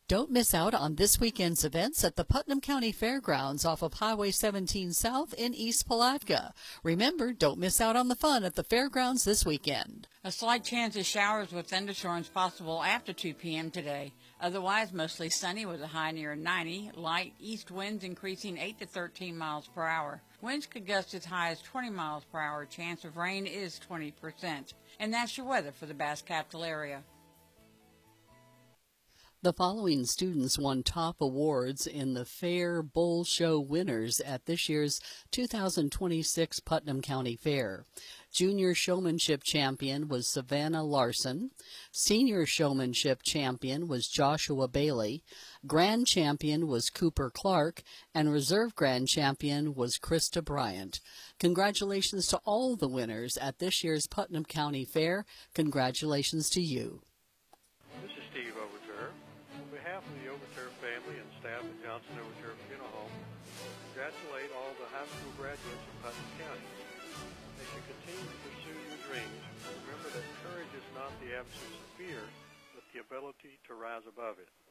Don't miss out on this weekend's events at the Putnam County Fairgrounds off of Highway 17 South in East Palatka. Remember, don't miss out on the fun at the fairgrounds this weekend. A slight chance of showers with thunderstorms possible after 2 p.m. today. Otherwise, mostly sunny with a high near 90. Light east winds increasing 8 to 13 miles per hour. Winds could gust as high as 20 miles per hour. Chance of rain is 20%. And that's your weather for the Bass Capital area. The following students won top awards in the Fair Bull Show winners at this year's 2026 Putnam County Fair. Junior Showmanship Champion was Savannah Larson. Senior Showmanship Champion was Joshua Bailey. Grand Champion was Cooper Clark. And Reserve Grand Champion was Krista Bryant. Congratulations to all the winners at this year's Putnam County Fair. Congratulations to you. This is Steve Overture. On behalf of the Overture family and staff at Johnson Overture Funeral Home, congratulate all the high school graduates of Putnam County. As you continue to pursue your dreams, remember that courage is not the absence of fear, but the ability to rise above it.